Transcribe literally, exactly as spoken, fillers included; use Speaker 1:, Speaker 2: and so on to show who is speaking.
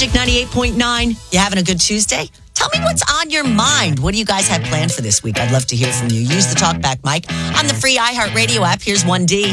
Speaker 1: Magic ninety-eight point nine. You having a good Tuesday? Tell me what's on your mind. What do you guys have planned for this week? I'd love to hear from you. Use the talkback mic on the free iHeartRadio app. Here's one D.